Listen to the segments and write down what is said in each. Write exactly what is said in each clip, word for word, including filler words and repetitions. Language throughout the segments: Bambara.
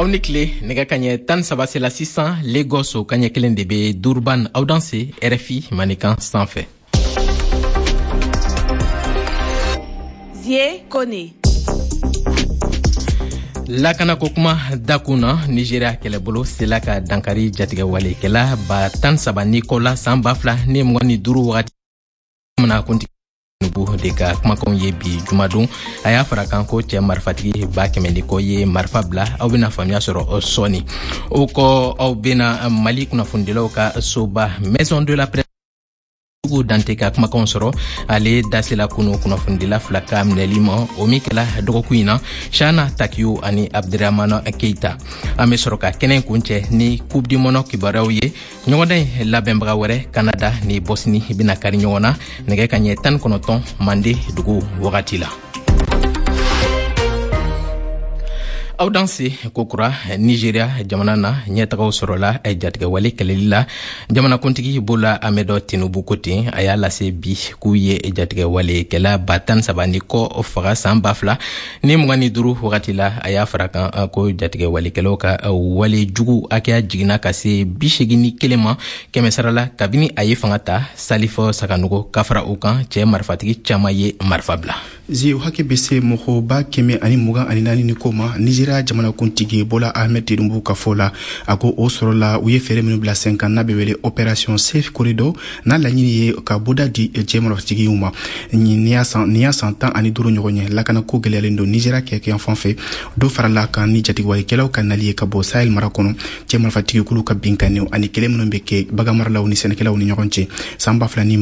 aw ni tile nɛgɛ ka ɲɛ tan saba sela sisan Lagos o ka ɲɛ kelen de bɛ Durban aw danse R F I manikan sanfɛ. Zie Kone. Lakana ko kuma dakun na Nigeria kɛlɛbolo sela ka dankari jatigɛ walekɛla ba tan saba ni kɔ la san ba fila ni mugan ni duuru wagati mina kuntigi nubu de ka kumakanw ye bi jumadon a y'a fara kan ko cɛ marifatigi ba kɛmɛ ni kɔ ye marifa bila aw bena faamuya sɔrɔ sɔɔni o kɔ aw bena Mali kunnafonidilaw ka soba Maison de la Presse Ugu Dante ka kumakanw sɔrɔ ale dasela kunu kunnafonidila fila ka minɛli ma o min kɛla dɔgɔkun in na Shana Takiyo ani Abdurahmane Keita an bɛ sɔrɔ ka kɛnɛ kuncɛ ni Coupe du Monde kibaruyaw ye ɲɔgɔndan labɛnbaga wɛrɛ Canada ni Bosnie bena kari ɲɔgɔn na nɛgɛ ka ɲɛ tan ni kɔnɔntɔn Mande dugu wagati la. aw danse kokura Nigeria jamana na ɲɛtagaw sɔrɔla jatigɛ wale kɛlɛli la jamanakuntigi Bola Ahmed Tinubu ko ten a y'a lase bi k'u ye jatigɛ wale kɛla ba tan saba ni kɔ faga san ba fila ni mugan ni duuru wagati la a y'a fara kan ko jatigɛ walekɛlaw ka wale jugu hakɛya jiginna ka se bi segin ni kelen ma kɛmɛ sara la kabini a ye fanga ta Salifo Saganogo ka fara o kan cɛ marifatigi caman ye marifa bila. Zi hakɛ bɛ se mɔgɔ ba kɛmɛ ani mugan ani naani ni ko ma Nigeria jamanakuntigi Bola Ahmed Tinubu ka fɔ la a ko o sɔrɔla u ye fɛɛrɛ minnu bila sen kan n'a bɛ wele opération Safe Corridor n'a laɲini ye ka bɔda di cɛ marifatigiw ma nin y'a san tan ani duuru ɲɔgɔn ye lakanako gɛlɛyalen don Nigeria kɛkɛyan fan fɛ dɔ farala kan ni jatigɛwalekɛlaw ka nali ye ka bɔ Sahel mara kɔnɔ cɛ marifatigikulu ka binkanniw ani kɛlɛ minnu bɛ kɛ baganmaralaw ni sɛnɛkɛlaw ni ɲɔgɔn cɛ san ba fila ni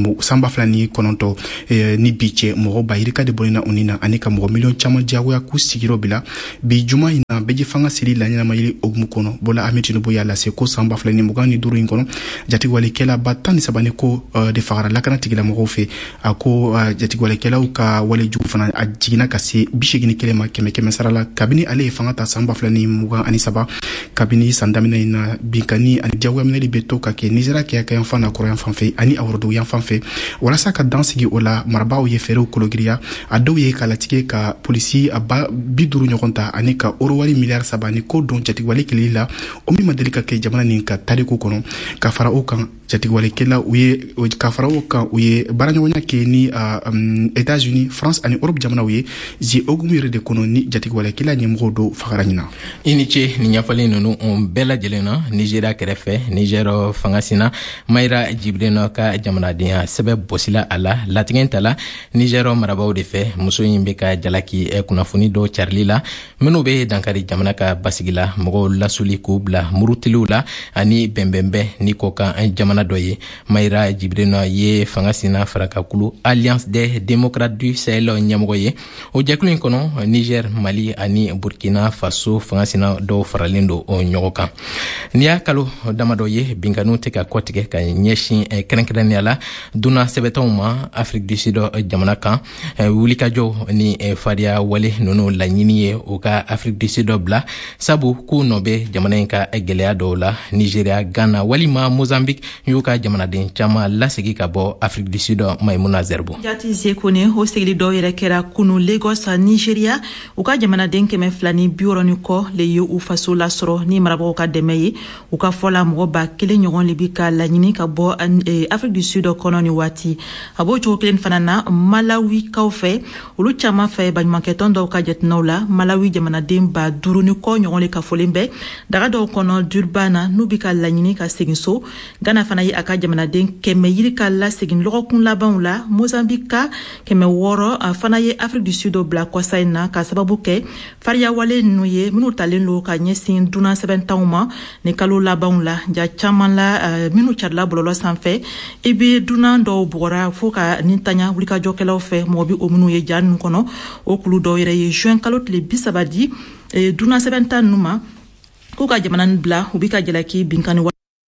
kɔnɔntɔn ni bi cɛ mɔgɔ ba yirika de bɔnna unina ani ka mɔgɔ miliyɔn caman diyagoya k'u sigiyɔrɔ bila bi juma in na bɛɛ fanga siri la ɲɛnama yiri ogumu kɔnɔ Bola Ahmed Tinubu y'a lase ko san ba fila ni mugan ni duuru in kɔnɔ jatigɛwalekɛla ba tan ni saba ni ko de fagara lakana tigilamɔgɔw fɛ a ko jatigɛwalekɛlaw ka wale jugu fana a jiginna ka se bi segin ni kelen ma kɛmɛ kɛmɛ sara la kabini ale ye fanga ta san ba fila ni mugan ani saba kabini san daminɛ in na binkani ani diyagoya minɛli bɛ to ka kɛ Nigeria kɛyakayan fan na kɔrɔyan fan fɛ ani aworodow yan fan fɛ walasa ka dan sigi o la marabaaw ye fɛɛrɛw kologiriya a dɔw ye ka latigɛ ka polisi a ba bi duuru ɲɔgɔn ta ani ka euro wari miliyari saba ni ko don jatigɛwale kɛlɛli la o min ma deli ka kɛ jamana nin ka tariku kɔnɔ ka fara o kan jatigɛwalekɛla u ye ka fara o kan u ye baaraɲɔgɔnya kɛ ni États-Unis France ani Europe jamanaw ye zi ogumu yɛrɛ de kɔnɔ ni jatigɛwalekɛla ɲɛmɔgɔw do fagara ɲina i ni ce ni ɲɛfɔli ninnu bɛɛ lajɛlen na Nigeria kɛrɛfɛ Niger fangasina Mayra Jibrina ka jamanadenya sɛbɛ bɔsila a la latigɛ ta la Niger marabaaw de fɛ muso in bɛ ka jalaki kunnafoni dɔ carili la minnu bɛ dankari jamana ka basigi la mɔgɔw lasuli k'u bila murutiliw la ani bɛnbɛnbɛn ni kɔ kan jamana dɔ ye Mayra Jibrina ye fangasina farakakulu Alliance des démocrates du Sahel ɲɛmɔgɔ ye o jɛkulu in kɔnɔ Niger Mali ani Burkina Faso fangasina dɔw faralen don o ɲɔgɔn kan ni y'a kalo damadɔ ye binkaniw tɛ ka kɔtigɛ ka ɲɛsin kɛrɛnkɛrɛnnenya la duna sɛbɛtɔw ma Afrique du Sud jamana kan wulikajɔ ni fariya wale ninnu laɲini ye u ka Afrique du Sud bila sabu k'u nɔ bɛ jamana in ka gɛlɛya dɔw la Nigeria Ghana walima Mozambique y'u ka jamanaden caman lasegi ka bɔ Afrique du Sud Maimuna Zerbo jati sekone o segili dɔw yɛrɛ kɛra kunu Lagos Nigeria u ka jamanaden kɛmɛ fila ni bi wɔɔrɔ ni kɔ le ye u faso lasɔrɔ ni marabagaw ka dɛmɛ ye u ka fɔla mɔgɔ ba kelen ɲɔgɔn le bi ka laɲini ka bɔ Afrique du Sud kɔnɔ ni waati a b'o cogo kelen fana na Malawi kaw fɛ olu caman fɛ baɲumankɛtɔn dɔw ka jateminɛw la Malawi jamanaden ba duuru ni kɔ ɲɔgɔn le ka fɔlen bɛ daga dɔw kɔnɔ Durban na n'u bi ka laɲini ka segin so Ghana fana ye a ka jamanaden kɛmɛ yiri ka lasegin lɔgɔkun labanw la Mozambique ka kɛmɛ wɔɔrɔ a fana ye Afrique du Sud bila kɔsa in na ka sababu kɛ fariya wale ninnu ye minnu talen don ka ɲɛsin dunan sɛbɛntanw ma ni kalo labanw la ja caman la minnu carila bɔlɔlɔ sanfɛ i bɛ dunan dɔw bugɔra fo ka nin tanya wulikajɔkɛlaw fɛ mɔgɔ bi o minnu ye ja ninnu kɔnɔ o kulu dɔw yɛrɛ ye juin kalo tile bi saba di dunan sɛbɛntan ninnu ma k'u ka jamana bila u bi ka jalaki binkani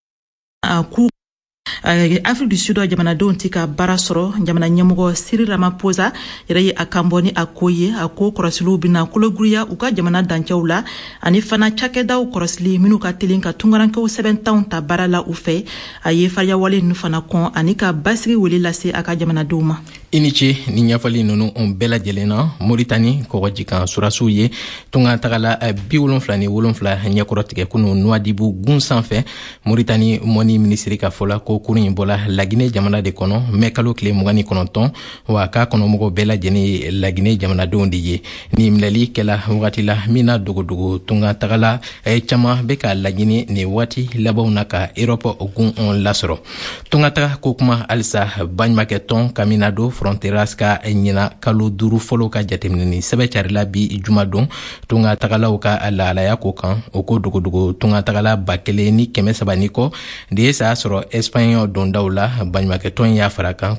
wa k'u Afrique du Sud jamanadenw tɛ ka baara sɔrɔ jamana ɲɛmɔgɔ Cyril Ramaphosa yɛrɛ ye a kan bɔ ni a ko ye a ko kɔrɔsiliw bɛna kologuruya u ka jamana dancɛw la ani fana cakɛdaw kɔrɔsili minnu ka teli ka tungarankew sɛbɛntanw ta baara la u fɛ a ye fariya wale ninnu fana kɔn ani ka basigi wele lase a ka jamanadenw ma I ni ce ni ɲɛfɔli nunu on bɛɛ lajɛlen na Moritani kɔgɔjikan surasiw ye tunga tagala bi wolonfila ni wolonfila ɲɛkɔrɔ tigɛ kunu Nuadibu gun sanfɛ. Moritani mɔni minisiri ka fɔla ko kurun in bɔla Laginɛ jamana de kɔnɔ mɛ kalo tile mugan ni kɔnɔntɔn wa k'a kɔnɔmɔgɔw bɛɛ lajɛlen ye Laginɛ jamanadenw de ye. Ni minɛli kɛla wagati la min na dogodogo tunga tagala caman bɛ ka laɲini ni waati labanw na ka Europe gun lasɔrɔ. Tunga taga ko kuma halisa baɲumakɛ tɔn Caminado Fronteras ka ɲina kalo duuru fɔlɔ ka jateminɛni sɛbɛ carila bi juma don tunga tagalaw ka lahalaya ko kan o ko dogodogo tunga tagala ba kelen ni kɛmɛ saba ni kɔ de ye sa sɔrɔ Espagne dondaw la baɲumakɛ tɔn y'a fara kan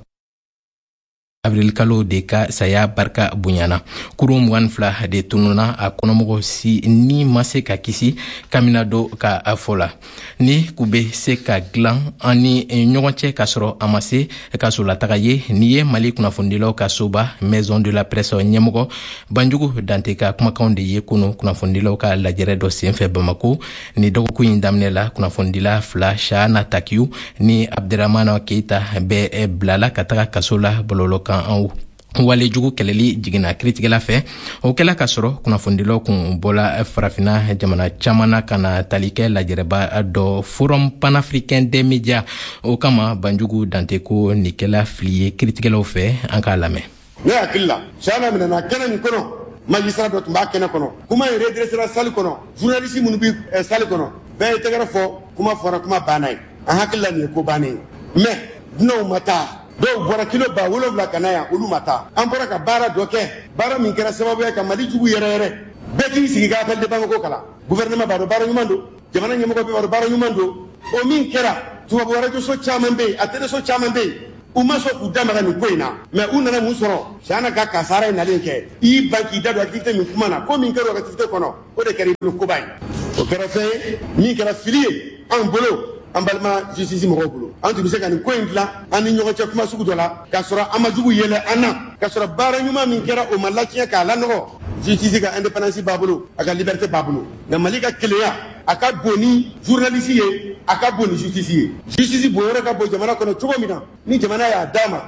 avril kalo de ka saya barika bonyana. Kurun mugan fila de tununa a kɔnɔmɔgɔ si ni ma se ka kisi Caminado ka fɔla ni k'u bɛ se ka dilan ani ɲɔgɔn cɛ ka sɔrɔ a ma se ka solataga ye ni ye Mali kunnafonidilaw ka soba Maison de la Presse ɲɛmɔgɔ Banjugu Dante ka kumakanw de ye kunu kunnafonidilaw ka lajɛrɛ dɔ senfɛ Bamako ni dɔgɔkun in daminɛ la kunnafonidila fila Shahana Takiyu ni Abderrahmane Keita bɛ bilala ka taga kaso la bɔlɔlɔ kan an wale jugu kɛlɛli jiginna kiritigɛla fɛ o kɛla ka sɔrɔ kunnafonidilaw kun bɔla farafina jamana caman na ka na tali kɛ lajɛrɛba dɔ Forum Panafricain des Médias o kama Banjugu Dante ko nin kɛla fili ye kiritigɛlaw fɛ an k'a lamɛn. Ne hakili la Shahana minɛna kɛnɛ nin kɔnɔ magistrat dɔ tun b'a kɛnɛ kɔnɔ kuma in redressera salle kɔnɔ journaliste minnu bɛ salle kɔnɔ bɛɛ ye tɛgɛrɛ fɔ kuma fɔra kuma banna ye an hakili la nin ye ko bannen ye mais dunanw ma taa dɔw bɔra kilo ba wolonwula ka na yan olu ma taa an bɔra ka baara dɔ kɛ baara min kɛra sababu ye ka Mali jugu yɛrɛ yɛrɛ bɛɛ k'i sigi ka appel de Bamako kalan gouvernement b'a dɔn baara ɲuman don jamana ɲɛmɔgɔ bɛɛ b'a dɔn baara ɲuman don o min kɛra tubabu radio caman bɛ yen a téléso caman bɛ yen u ma sɔn k'u damaga nin ko in na mais u nana mun sɔrɔ Shahana ka kasara ye nalen kɛ i ban k'i da don activité min kuma na ko min kɛra o activité kɔnɔ o de kɛra i bolo koba ye o kɛra fɛn ye min kɛra fili ye an bolo an balima justice mɔgɔw bolo an tun bɛ se ka nin ko in dilan an ni ɲɔgɔn cɛ kuma sugu dɔ la k'a sɔrɔ an ma jugu yɛlɛ an na k'a sɔrɔ baara ɲuman min kɛra o ma latiɲɛ k'a lanɔgɔ justice ka indépendance b'a bolo a ka liberté b'a bolo nka Mali ka kelenya a ka bon ni journaliste ye a ka bon ni justice ye justice bonyɔrɔ ka bon jamana kɔnɔ cogo min na ni jamana y'a d'a ma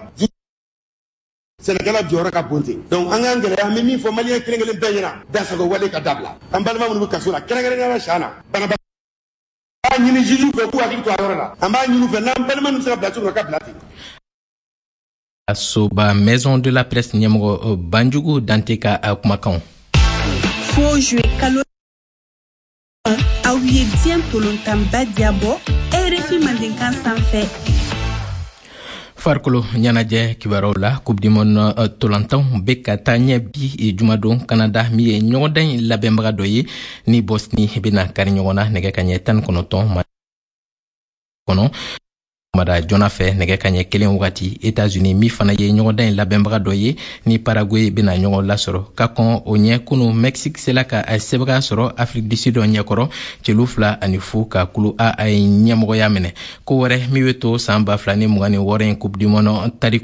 sɛnɛkɛla jɔyɔrɔ ka bon ten donc an k'an gɛlɛya an bɛ min fɔ maliyɛn kelen kelen bɛɛ ɲɛna dasago wale ka dabila an balima minnu bɛ kaso la kɛrɛnkɛrɛnnenya la Shahana banabagatɔ ɲini juge fɛ k'u hakili to a yɔrɔ la an b'a ɲini u fɛ n'an balima ninnu bɛ se ka bila cogo min na ka bila ten. Soba Maison de la Presse ɲɛmɔgɔ Banjugu Dante ka kumakanw. Fo juin kalo aw ye diɲɛ tolontanba diabɔ R F I Mandenkan sanfɛ. Farikolo ɲɛnajɛ kibaruw la Coupe du Monde tolantanw bɛ ka taa ɲɛ bi jumadon Canada min ye ɲɔgɔndan in labɛnbaga dɔ ye ni Bosnie bɛna kari ɲɔgɔn na nɛgɛ kaɲɛ tan ni kɔnɔntɔn kɔnɔ mada jɔna fɛ nɛgɛ kaɲɛ kelen wagati États-Unis min fana ye ɲɔgɔndan in labɛnbaga dɔ ye ni Paraguay bɛna ɲɔgɔn lasɔrɔ ka kɔn o ɲɛ kunu Mexique sela ka sɛbɛga sɔrɔ Afrique du Sud ɲɛkɔrɔ celu fila ani fu ka kulu a a ye ɲɛmɔgɔya minɛ ko wɛrɛ min bɛ to san ba fila ni mugan ni wɔɔrɔ in Coupe du Monde tari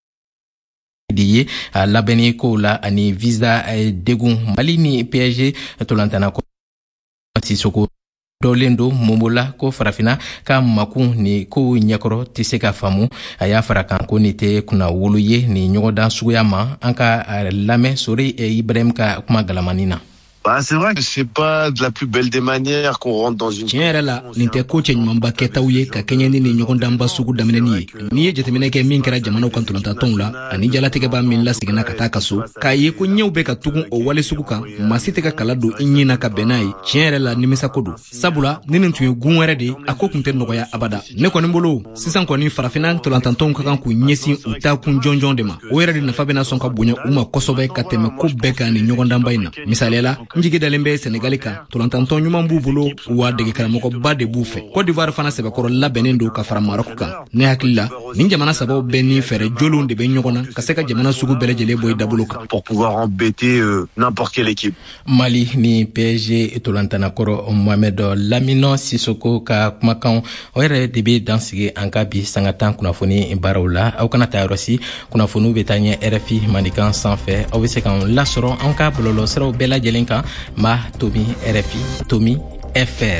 di ye a labɛnni kow la ani visa degun Mali ni P S G tolantana ko Sisoko dɔlen do Momola ko farafina ka makun ni ko ɲɛkɔrɔ tɛ se ka faamu a y'a fara kan ko ni tɛ kunna wolo ye ni ɲɔgɔndan suguya ma an ka lamɛn Sori Ibrahim ka kuma galamani na. Bah, c'est vrai que c'est pas de la plus belle des manières qu'on rentre dans une... Tiɲɛ yɛrɛ la nin tɛ ko cɛ ɲumanba kɛtaw ye ka kɛɲɛ ni nin ɲɔgɔndanba sugu daminɛni ye n'i ye jateminɛ kɛ min kɛra jamanaw kan tolantatɔnw la ani jalatigɛba min laseginna ka taa kaso k'a ye ko ɲɛw bɛ ka tugun o wale sugu kan maa si tɛ ka kala don i ɲin na ka bɛn n'a ye tiɲɛ yɛrɛ la nimisa ko don sabula ni nin tun ye gun wɛrɛ de a ko tun tɛ nɔgɔya abada ne kɔni bolo sisan kɔni farafina tolantatɔnw ka kan k'u ɲɛsin u taa kun jɔnjɔn de ma o yɛrɛ de nafa bɛna sɔn ka bonya u ma kosɛbɛ ka tɛmɛ ko bɛɛ kan ni ɲɔgɔndanba in na misaliyala n jigi dalen bɛ Sénégali kan tolantantɔn ɲuman b'u bolo wa dege karamɔgɔba de b'u fɛ Côte d'Ivoire fana sɛbɛkɔrɔ labɛnnen don ka fara Maroc kan ne hakili la nin jamana sabaw bɛɛ ni fɛɛrɛ jolenw de bɛ ɲɔgɔn na ka se ka jamana sugu bɛɛ lajɛlen bɔ i dabolo kan pour pouvoir embêter euh, n'importe quelle équipe. Mali ni P S G tolantanakɔrɔ Mohamed Lamine Sissoko ka kumakan o yɛrɛ de bɛ dansigi an ka bi sanga tan kunnafoni baaraw la aw kana taa yɔrɔ si kunnafoniw bɛ taa ɲɛ R F I Mandenkan sanfɛ aw bɛ se k'an lasɔrɔ an ka bɔlɔlɔsiraw bɛɛ lajɛlen kan ma Tomi R F I Tomi F R.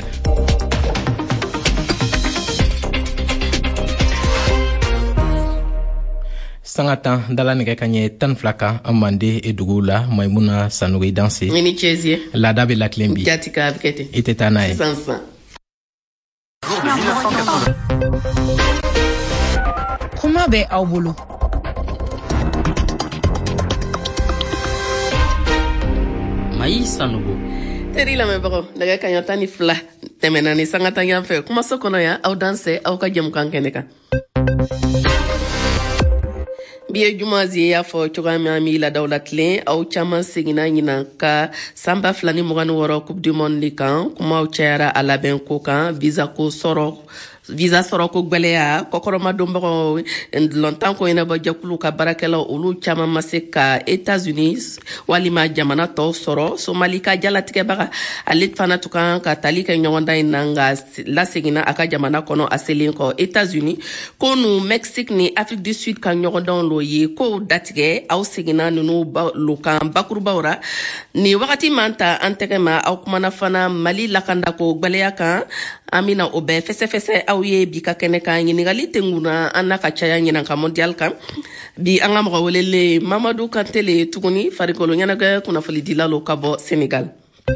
sangatan dala nege kanye tan flaka amande edugula maimuna sanugi danse ni chezie la dabe la klembi jatika abkete iteta nae sansa kuma be aw bolo mai sanugo teri la me baro daga kanyata ni fla temena ni sangata yanfe kuma sokono ya aw danse aw ka jëm kan keneka biye jumazi ya fo chogami ami la dawlatle aw chama sigina nyina ka samba flani mugani woro coupe du monde likan kuma aw chera ala ben ko kan visa ko soro visa soro ko gbeleya kokoroma dombo longtemps ko ina ba jakulu ka barakela ulu chama maseka États-Unis walima jamana to soro Somali ka jalatike baga alit fana tukan ka talika nyonda inanga la segina aka jamana kono aselin ko États-Unis ko nu Mexique ni Afrique du Sud ka nyonda lo yi ko datige aw segina nunu ba lukan bakurba ora ni wakati manta antegema aw kumana fana Mali lakanda ko gbeleya kan amina obe fese fese awye bi ka kene ka nyinigali tenguna anaka chaya nyina ka mondial kam bi anga mo wolele Mamadou Kantele tuguni farikolo nyana ga kuna fali dilalo kabo Senegal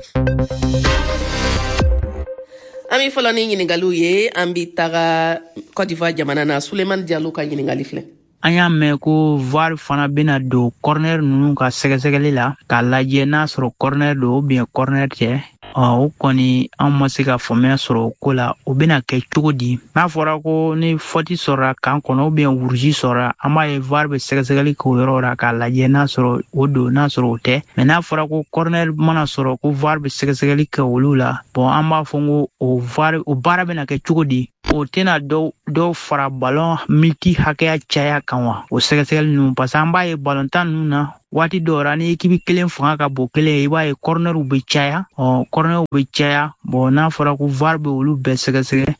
ami folani nyinigalu ye ambi taga Côte d'Ivoire jamana na Souleymane Diallo ka nyinigali fle anya me ko var fana bena do corner nunu ka segesegeli la ka lajie na soro corner do bien corner te o koni an ma se ka faamuya sɔrɔ ko la o bena kɛ cogo di n'a fɔra ko ni fɔti sɔrɔ kan kɔnɔ ou bien wuruji sɔrɔ an b'a ye var bɛ sɛgɛsɛgɛli k'o yɔrɔ la k'a lajɛ n'a sɔrɔ o don n'a sɔrɔ o tɛ mais n'a fɔra ko corner mana sɔrɔ ko var bɛ sɛgɛsɛgɛli kɛ olu la bon an b'a fɔ ko o var o baara bena kɛ cogo di o tena dɔw dɔw fara ballon militi hakɛya caya kan wa o sɛgɛsɛgɛli ninnu parce que an b'a ye ballon tan ninnu na waati dɔw la ni équipe kelen fanga ka bon kelen i b'a ye cornerw bɛ caya ɔ cornerw bɛ caya bon n'a fɔra ko var bɛ olu bɛɛ sɛgɛsɛgɛ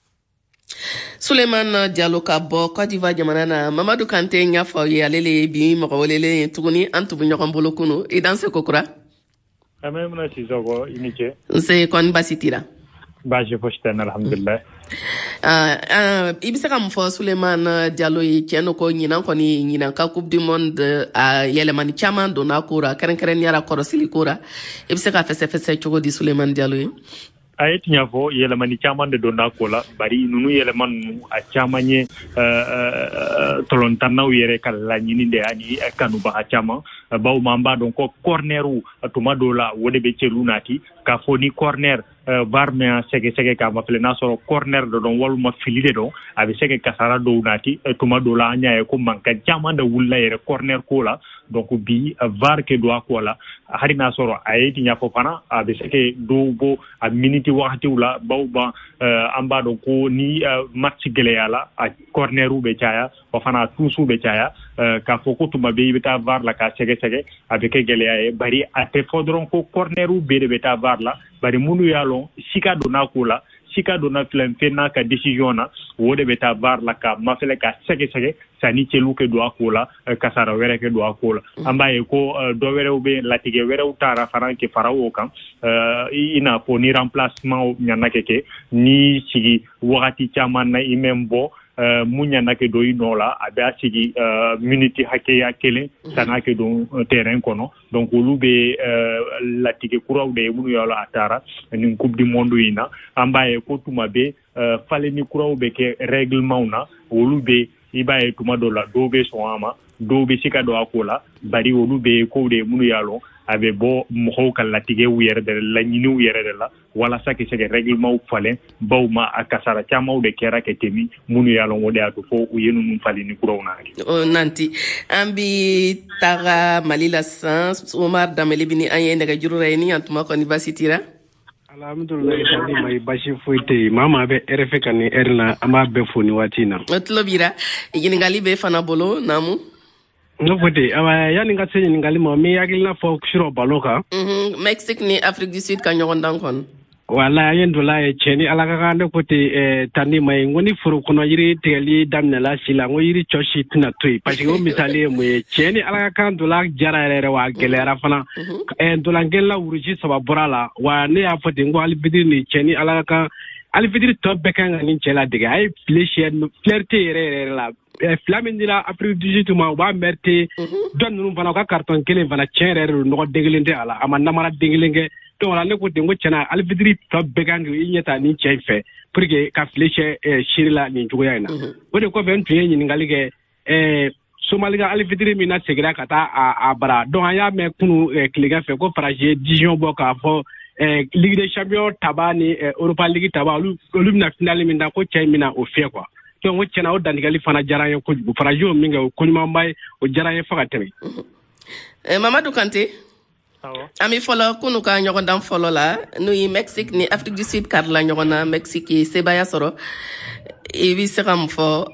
Souleymane Diallo ka bɔ Côte d'Ivoire jamana na Mamadou Kanté ɲa fɔ ye ale le bi mɔgɔ welelen tuguni an tubu ɲɔgɔn bolo kunu i danse kokura amemna Sisoko inike nse kɔni basi tira baje fosten alhamdulillah ah ah ibisa kam fo Souleymane Diallo yi ceno ko nyina ko ni nyina ka coupe du monde a yelemani chama do na kura keren keren yara korosili kura ibisa ka fese fese chogo di Souleymane Diallo yi ayet nyafo yelemani chama de do na kola bari nunu yeleman a chama nye tolontana yere kala nyini de ani kanu ba chama baw mamba donc corneru tuma do la wode be celunati ka foni corner var me sege sege ka ma plena soro corner do don walu ma filide do abi sege kasara do nati tuma do la nya e ko manka jama da wulla yere corner ko la donc bi var ke do akola hari na soro ayeti nya ko pana abi sege do bo a minute wakati wala baw ba amba do ko ni match gele yala a corneru be chaya o fana tusu be chaya ka foko tuma be beta var la ka sege sege abi ke gele ay bari ate fodron ko corneru be de beta var la bari munu yalon sika dona kula sika dona filen fena ka decision na wode beta var la ka mafele ka sege sege sani chelu ke do akula kasara were ke do akula ambaye ko do were ube latige were utara faran ke farawo kan ina po ni remplacement nyana keke ni sigi wakati chama na imembo Uh, munya nake do inola abia sigi uh, minute hake ya kele sanake do uh, terrain kono donc ulube uh, latige kuraw de munu yala atara ni coupe du monde ina ambaye ko tuma be uh, fale ni kuraw be ke règlement na ulube ibaye tuma do la do be so ama do be sika do akola bari ulube ko de munu yalo abe bo mo ka latige wiyere de la nyini wiyere de la wala saki sege règlement fale bawma akasara chama de kera ke temi munu yalo ngode atu fo uyenu num fali ni kurona o nanti ambi taga malila sans Omar Dameli bini anye daga jurure ni antuma ko university ra alhamdulillah tadi mai bashi foite mama be rf kan ni erna ama be foni watina otlobira yini ngali be fana bolo namu no fote awa yani ngatse ni ngali mo mi yagil na fo shiro baloka mhm Mexique ni Afrique du Sud kan nyon dankon wala yendo la e cheni alaka kande kote eh, tani mai ngoni furu kuno yiri teli damna la sila ngo yiri choshi tuna tui parce que misali mo cheni alaka kan dola jara rere wa gelera fana eh dola ngela uruji saba borala wa ne afote ngo ali bidini cheni alaka alfitiri to bekan ni cela de ay flécher flirte yere la flamindira Afrique du Sud ma ba merte don nu fana ka carton kelen fana chere no degelende ala amana mara degelenge to wala ne ko de ngo cena alfitiri to bekan yi nyeta ni chefe pour que ka flécher shirila ni jugoya na o de ko ben tuye ni ngalige eh Somaliga alfitiri mina segira kata a bara donc aya me kunu kliga fe ko fraje dijon boka fo eh Ligue des Champions tabani Europa League tabalu olumna finale minda ko chaimina o fe quoi donc o chena o dandigali fana jarayo ko fraje o minga ko nyuma mbay o jarayo faka temi eh Mamadou Kanté ami folo kunu ka nyogon dam folo la nuyi Mexique ni Afrique du Sud kar la nyogona Mexique sebaya soro e bi sekam fo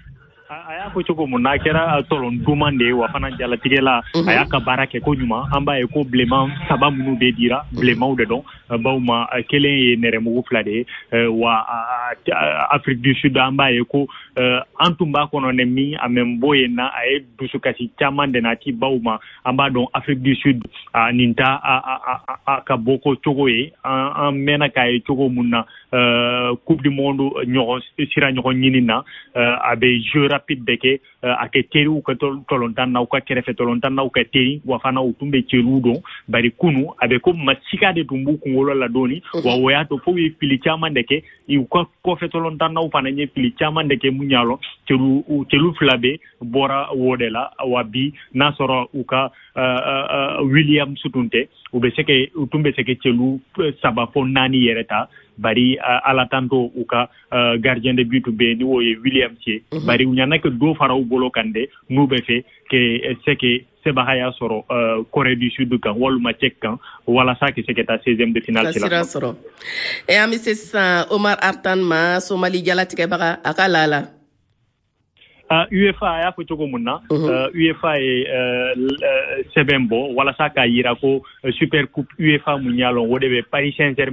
aya ko choko mun na kera tolon dumande wa fana jala tigela aya ka barake ko nyuma amba e ko blema sababu nu be dira blema de don bawma kelen e nere mu flade wa Afrique du Sud amba e ko antumba kono ne mi amem boyena ay dusukasi chamande na ti bawma amba don Afrique du Sud ninta ka boko chogo e en mena kay chogo munna coupe du monde ñoro sira ñoro ñinina abe jeu rapide deke ake teri u ka tolontan na u ka kerefe tolontan na u ka teri wa fana u tumbe chelu don bari kunu abe ko masika de tumbu kungolo la doni wa woya to fo wi pili chama deke i u ka ko fe tolontan na u fana nye pili chama deke munyalo chelu chelu flabe bora wodela wa bi na soro u ka William Sutunte u be seke u tumbe seke chelu saba fo nani yereta bari ala tanto uka gardien de but be ni woye William Tie bari unyana ke do fara u bolo kande nu be fe ke seke seba haya soro Corée du Sud kan waluma Tchèque kan wala sa ke seke ta seizième de finale sila soro e ami c'est Omar Artan ma Somali jalati ke baka akalala Uh, U F A ya ko chogo munna uh, U F A e uh, sebembo wala saka yira ko uh, super coupe U F A munyalo wodebe Paris Saint-Germain